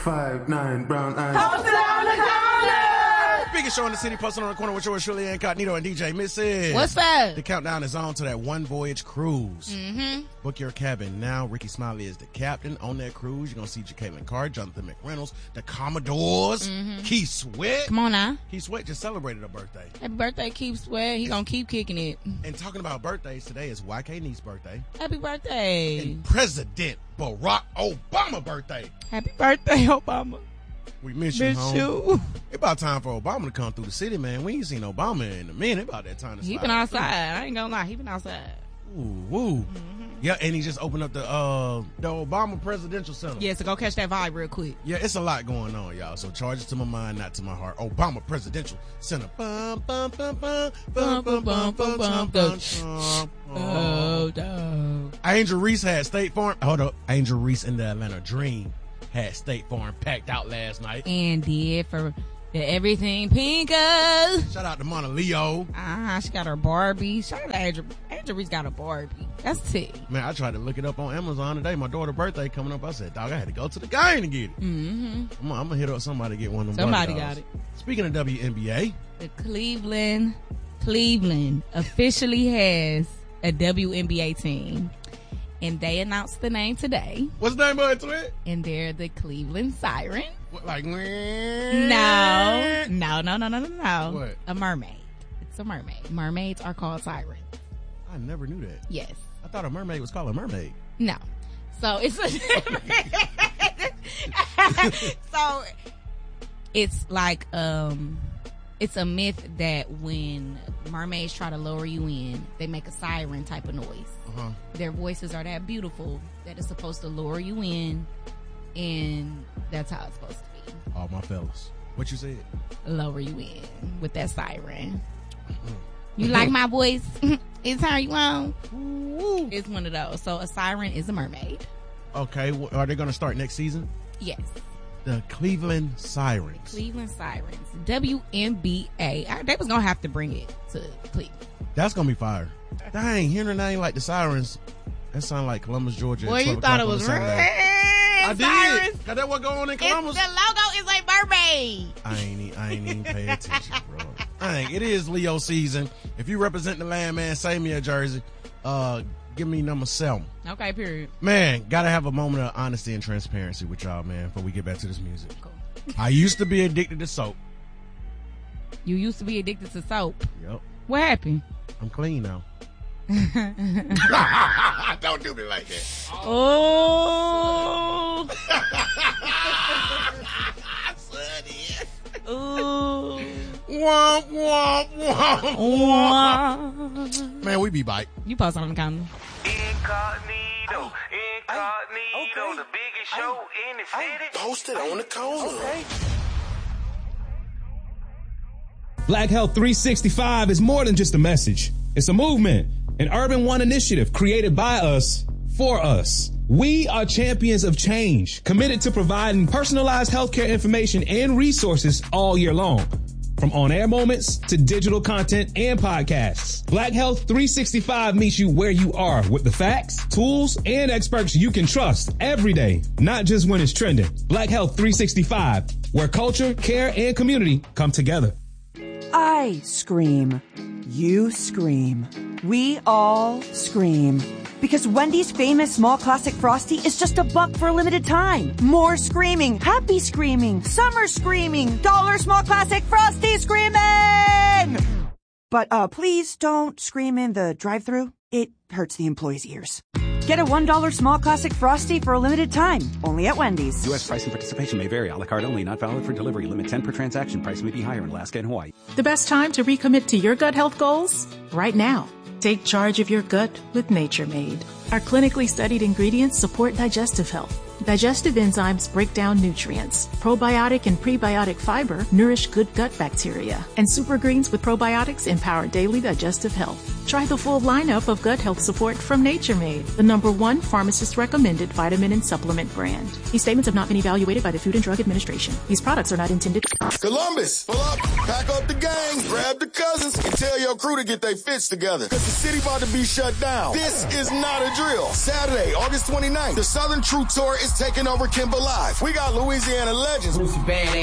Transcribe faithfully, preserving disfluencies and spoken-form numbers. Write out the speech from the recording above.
Five, nine, brown eyes. Posted on the corner! Biggest show in the city, posted on the corner with yours, Shirley Incognito and D J Missy. What's that? The countdown is on to that one voyage cruise. Mm-hmm. Book your cabin now. Ricky Smiley is the captain on that cruise. You're going to see Jacqueline Carr, Jonathan McReynolds, the Commodores, mm-hmm. Keith Sweat. Come on now. Keith Sweat just celebrated a birthday. Happy birthday, Keith Sweat. He going to keep kicking it. And talking about birthdays, today is Y K Nee's birthday. Happy birthday. And President Barack Obama birthday. Happy birthday, Obama. We miss you, Miss home. you. It's about time for Obama to come through the city, man. We ain't seen Obama in a minute. About that time to He slide been outside. through. I ain't gonna lie. He been outside. Ooh, woo. Mm-hmm. Yeah, and he just opened up the uh the Obama Presidential Center. Yeah, so go catch that vibe real quick. Yeah, it's a lot going on, y'all. So charge it to my mind, not to my heart. Obama Presidential Center. Bum, bum, bum, bum, bum, bum, bum, bum, bum, bum. Oh, no. Angel Reese had State Farm. Hold up. Angel Reese and the Atlanta Dream had State Farm packed out last night. And did for the Everything Pinkas. Shout out to Mona Leo. Ah, she got her Barbie. Shout out to Angel. Angel Reese got a Barbie. That's T. Man, I tried to look it up on Amazon today. My daughter's birthday coming up. I said, dog, I had to go to the game to get it. Mm-hmm. I'm, I'm going to hit up somebody to get one of them. Somebody got it. Speaking of W N B A. The Cleveland, Cleveland officially has a W N B A team. And they announced the name today. What's the name of it, Twin? And they're the Cleveland Sirens. What, like, no, no, no, no, no, no. What? A mermaid. It's a mermaid. Mermaids are called sirens. I never knew that. Yes. I thought a mermaid was called a mermaid. No. So it's a so it's like um it's a myth that when mermaids try to lower you in, they make a siren type of noise. Uh-huh. Their voices are that beautiful that it's supposed to lure you in, and that's how it's supposed to be. All my fellas. What you said? Lower you in with that siren. You like my voice? It's how you on. Woo. It's one of those. So a siren is a mermaid. Okay, wh- are they going to start next season? Yes. The Cleveland Sirens. Cleveland Sirens. W N B A. I, they was going to have to bring it to Cleveland. That's going to be fire. Dang, hearing a name like the Sirens, that sound like Columbus, Georgia. Well, you thought it was real. I did. Cause that what going on in Columbus. It's, the logo is a mermaid. I ain't, e- I ain't even pay attention, bro. Dang, it is Leo season. If you represent the land, man, save me a jersey. Uh, give me number seven. Okay, period. Man, gotta have a moment of honesty and transparency with y'all, man, before we get back to this music. Cool. I used to be addicted to soap. You used to be addicted to soap. Yep. What happened? I'm clean now. Don't do me like that. Oh. Ooh. Womp, womp, womp, womp. Man, we be bite. You post on the comment. Incognito, incognito, the biggest show in the city. Posted on the corner. Okay. Black Health three sixty-five is more than just a message. It's a movement, an Urban One initiative created by us, for us. We are champions of change, committed to providing personalized healthcare information and resources all year long. From on-air moments to digital content and podcasts, Black Health three sixty-five meets you where you are with the facts, tools, and experts you can trust every day, not just when it's trending. Black Health three sixty-five, where culture, care, and community come together. I scream. You scream. We all scream. Because Wendy's famous small classic Frosty is just a buck for a limited time. More screaming, happy screaming, summer screaming, dollar small classic Frosty screaming! But uh, please don't scream in the drive-thru. It hurts the employees' ears. Get a one dollar small classic Frosty for a limited time. Only at Wendy's. U S price and participation may vary. A la carte only. Not valid for delivery. Limit ten per transaction. Price may be higher in Alaska and Hawaii. The best time to recommit to your gut health goals? Right now. Take charge of your gut with Nature Made. Our clinically studied ingredients support digestive health. Digestive enzymes break down nutrients. Probiotic and prebiotic fiber nourish good gut bacteria. And super greens with probiotics empower daily digestive health. Try the full lineup of gut health support from Nature Made, the number one pharmacist-recommended vitamin and supplement brand. These statements have not been evaluated by the Food and Drug Administration. These products are not intended... Columbus, pull up, pack up the gang, grab the cousins, and tell your crew to get their fits together. Because the city about to be shut down. This is not a drill. Saturday, August twenty-ninth, the Southern True Tour is taking over Kimber Live. We got Louisiana legends. Lucy Band